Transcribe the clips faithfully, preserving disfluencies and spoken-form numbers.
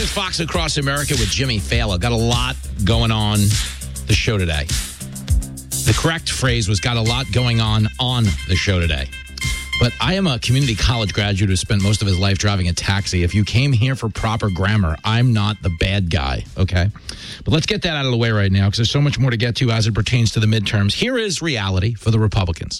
is Fox Across America with Jimmy Fallon. Got a lot going on the show today. The correct phrase was got a lot going on on the show today. But I am a community college graduate who spent most of his life driving a taxi. If you came here for proper grammar, I'm not the bad guy, okay? But let's get that out of the way right now because there's so much more to get to as it pertains to the midterms. Here is reality for the Republicans.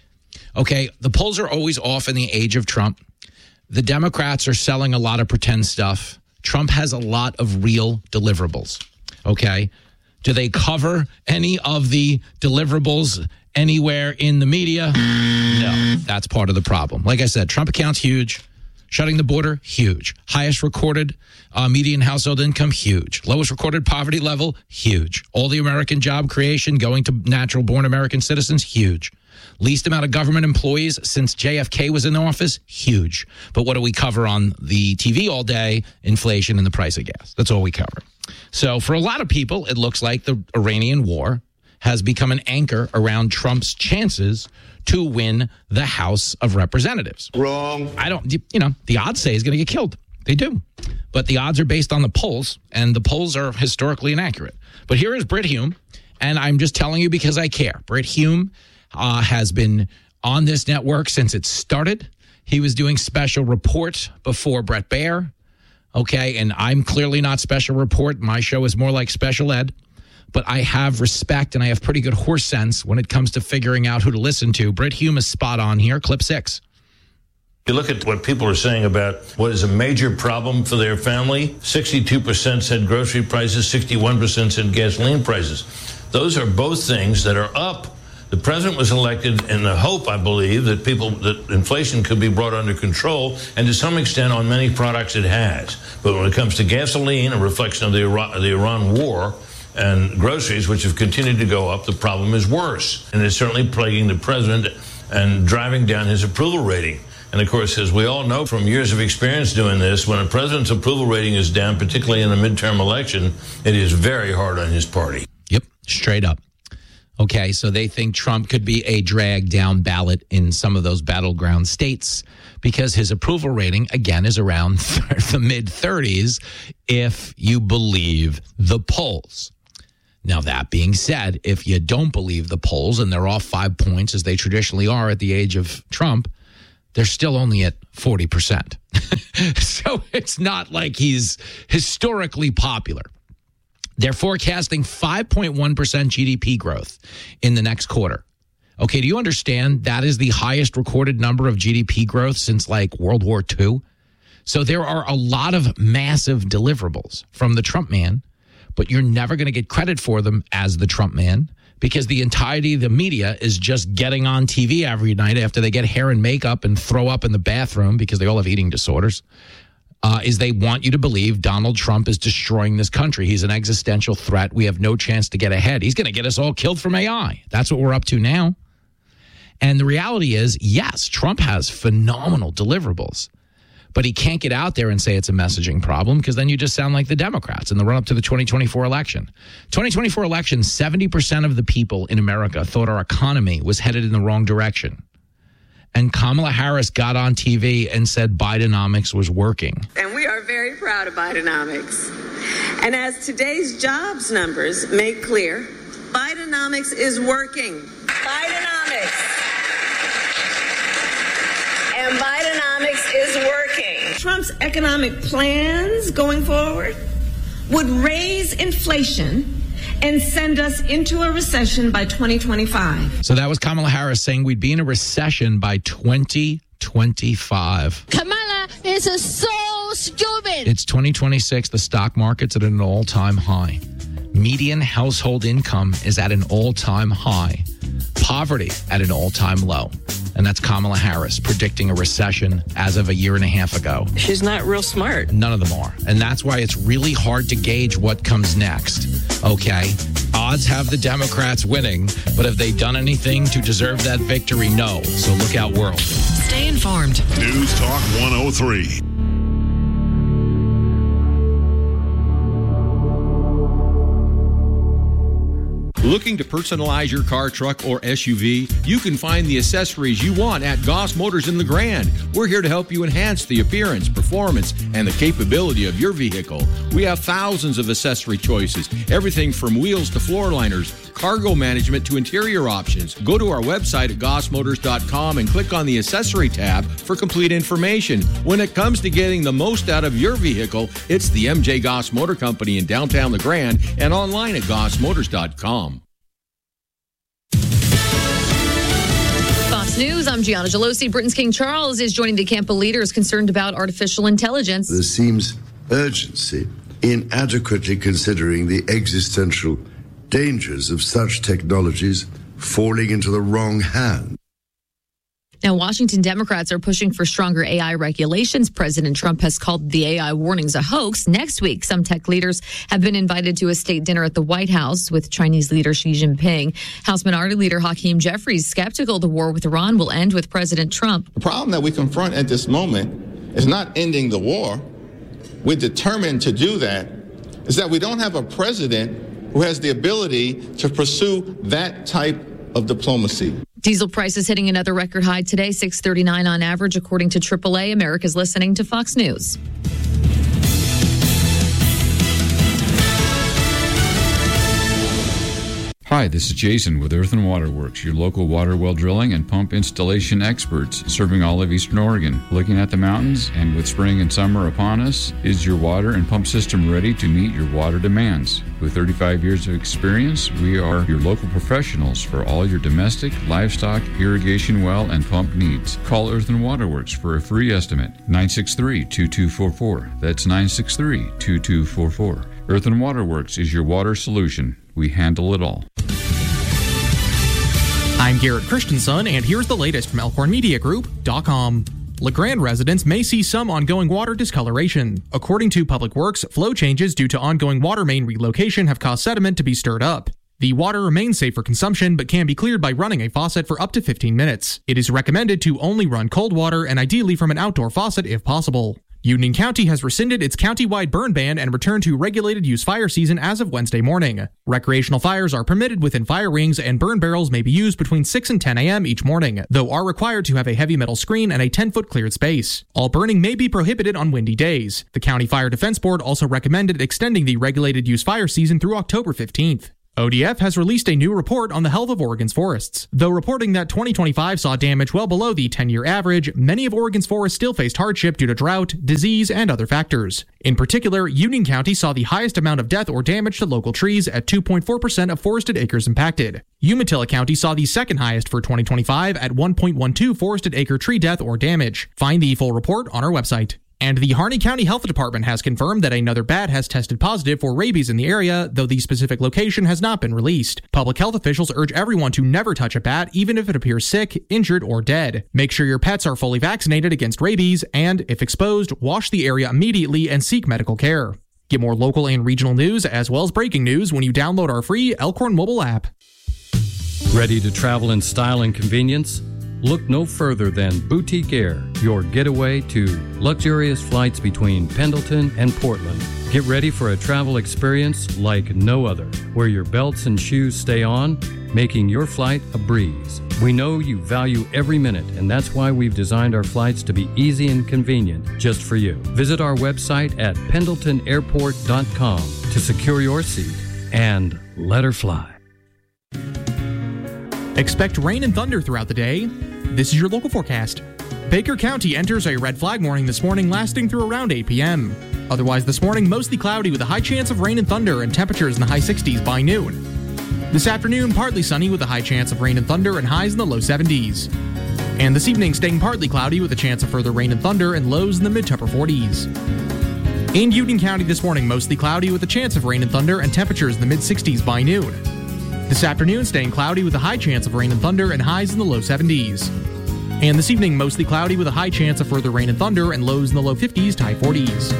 Okay, the polls are always off in the age of Trump. The Democrats are selling a lot of pretend stuff. Trump has a lot of real deliverables, okay? Do they cover any of the deliverables anywhere in the media? No, that's part of the problem. Like I said, Trump account's huge. Shutting the border, huge. Highest recorded uh, median household income, huge. Lowest recorded poverty level, huge. All the American job creation going to natural-born American citizens, huge. Least amount of government employees since J F K was in office, huge. But what do we cover on the T V all day? Inflation and the price of gas. That's all we cover. So for a lot of people, it looks like the Iranian war has become an anchor around Trump's chances to win the House of Representatives. Wrong. I don't, you know, the odds say he's going to get killed. They do. But the odds are based on the polls, and the polls are historically inaccurate. But here is Brit Hume, and I'm just telling you because I care. Brit Hume uh, has been on this network since it started. He was doing Special Report before Bret Baier. Okay, and I'm clearly not Special Report. My show is more like Special Ed. But I have respect and I have pretty good horse sense when it comes to figuring out who to listen to. Brit Hume is spot on here. Clip six. You look at what people are saying about what is a major problem for their family. sixty-two percent said grocery prices, sixty-one percent said gasoline prices. Those are both things that are up. The president was elected in the hope, I believe, that people that inflation could be brought under control, and to some extent on many products it has. But when it comes to gasoline, a reflection of the Iran, the Iran war, and groceries, which have continued to go up, the problem is worse. And it's certainly plaguing the president and driving down his approval rating. And of course, as we all know from years of experience doing this, when a president's approval rating is down, particularly in a midterm election, it is very hard on his party. Yep, straight up. Okay, so they think Trump could be a drag down ballot in some of those battleground states because his approval rating, again, is around the mid thirties if you believe the polls. Now, that being said, if you don't believe the polls and they're off five points as they traditionally are at the age of Trump, they're still only at forty percent. So it's not like he's historically popular. They're forecasting five point one percent G D P growth in the next quarter. Okay, do you understand that is the highest recorded number of G D P growth since like World War Two? So there are a lot of massive deliverables from the Trump man, but you're never going to get credit for them as the Trump man because the entirety of the media is just getting on T V every night after they get hair and makeup and throw up in the bathroom because they all have eating disorders. Uh, is they want you to believe Donald Trump is destroying this country. He's an existential threat. We have no chance to get ahead. He's going to get us all killed from A I. That's what we're up to now. And the reality is, yes, Trump has phenomenal deliverables, but he can't get out there and say it's a messaging problem because then you just sound like the Democrats in the run-up to the twenty twenty-four election. twenty twenty-four election, seventy percent of the people in America thought our economy was headed in the wrong direction. And Kamala Harris got on T V and said Bidenomics was working. And we are very proud of Bidenomics. And as today's jobs numbers make clear, Bidenomics is working. Bidenomics. And Bidenomics is working. Trump's economic plans going forward would raise inflation and send us into a recession by twenty twenty-five. So that was Kamala Harris saying we'd be in a recession by twenty twenty-five. Kamala is so stupid. It's twenty twenty-six. The stock market's at an all-time high. Median household income is at an all-time high. Poverty at an all-time low. And that's Kamala Harris predicting a recession as of a year and a half ago. She's not real smart. None of them are. And that's why it's really hard to gauge what comes next. Okay? Odds have the Democrats winning, but have they done anything to deserve that victory? No. So look out, world. Stay informed. News Talk one oh three. Looking to personalize your car, truck, or S U V? You can find the accessories you want at Goss Motors in LeGrand. We're here to help you enhance the appearance, performance, and the capability of your vehicle. We have thousands of accessory choices, everything from wheels to floor liners, cargo management to interior options. Go to our website at goss motors dot com and click on the accessory tab for complete information. When it comes to getting the most out of your vehicle, it's the M J Goss Motor Company in downtown LeGrand and online at goss motors dot com. Fox News, I'm Gianna Gelosi. Britain's King Charles is joining the camp of leaders concerned about artificial intelligence. There seems urgency in adequately considering the existential dangers of such technologies falling into the wrong hands. Now, Washington Democrats are pushing for stronger A I regulations. President Trump has called the A I warnings a hoax. Next week, some tech leaders have been invited to a state dinner at the White House with Chinese leader Xi Jinping. House Minority Leader Hakeem Jeffries skeptical the war with Iran will end with President Trump. The problem that we confront at this moment is not ending the war. We're determined to do that. Is that we don't have a president who has the ability to pursue that type of diplomacy. Diesel prices hitting another record high today, six thirty-nine on average, according to triple A. America's listening to Fox News. Hi, this is Jason with Earth and Water Works, your local water well drilling and pump installation experts serving all of Eastern Oregon. Looking at the mountains and with spring and summer upon us, is your water and pump system ready to meet your water demands? With thirty-five years of experience, we are your local professionals for all your domestic, livestock, irrigation well, and pump needs. Call Earth and Water Works for a free estimate, nine six three, two two four four. That's nine six three, two two four four. Earth and Water Works is your water solution. We handle it all. I'm Garrett Christensen, and here's the latest from Elkhorn Media Group dot com. LeGrand residents may see some ongoing water discoloration. According to Public Works, flow changes due to ongoing water main relocation have caused sediment to be stirred up. The water remains safe for consumption, but can be cleared by running a faucet for up to fifteen minutes. It is recommended to only run cold water and ideally from an outdoor faucet if possible. Union County has rescinded its county-wide burn ban and returned to regulated use fire season as of Wednesday morning. Recreational fires are permitted within fire rings, and burn barrels may be used between six and ten a.m. each morning, though are required to have a heavy metal screen and a ten-foot cleared space. All burning may be prohibited on windy days. The County Fire Defense Board also recommended extending the regulated use fire season through October fifteenth. O D F has released a new report on the health of Oregon's forests. Though reporting that twenty twenty-five saw damage well below the ten-year average, many of Oregon's forests still faced hardship due to drought, disease, and other factors. In particular, Union County saw the highest amount of death or damage to local trees at two point four percent of forested acres impacted. Umatilla County saw the second highest for twenty twenty-five at one point one two forested acre tree death or damage. Find the full report on our website. And the Harney County Health Department has confirmed that another bat has tested positive for rabies in the area, though the specific location has not been released. Public health officials urge everyone to never touch a bat, even if it appears sick, injured, or dead. Make sure your pets are fully vaccinated against rabies, and, if exposed, wash the area immediately and seek medical care. Get more local and regional news, as well as breaking news, when you download our free Elkhorn mobile app. Ready to travel in style and convenience? Look no further than Boutique Air, your getaway to luxurious flights between Pendleton and Portland. Get ready for a travel experience like no other, where your belts and shoes stay on, making your flight a breeze. We know you value every minute, and that's why we've designed our flights to be easy and convenient just for you. Visit our website at pendleton airport dot com to secure your seat and let her fly. Expect rain and thunder throughout the day. This is your local forecast. Baker County enters a red flag warning this morning, lasting through around eight p.m. Otherwise this morning, mostly cloudy with a high chance of rain and thunder and temperatures in the high sixties by noon. This afternoon, partly sunny with a high chance of rain and thunder and highs in the low seventies. And this evening, staying partly cloudy with a chance of further rain and thunder and lows in the mid to upper forties. In Union County this morning, mostly cloudy with a chance of rain and thunder and temperatures in the mid sixties by noon. This afternoon, staying cloudy with a high chance of rain and thunder and highs in the low seventies. And this evening, mostly cloudy with a high chance of further rain and thunder and lows in the low fifties to high forties.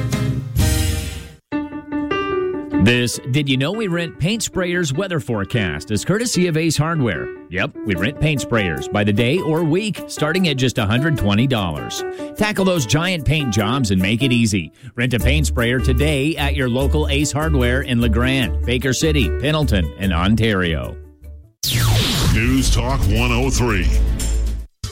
This Did You Know We Rent Paint Sprayers weather forecast is courtesy of Ace Hardware. Yep, we rent paint sprayers by the day or week, starting at just one hundred twenty dollars. Tackle those giant paint jobs and make it easy. Rent a paint sprayer today at your local Ace Hardware in LeGrand, Baker City, Pendleton, and Ontario. News Talk one oh three.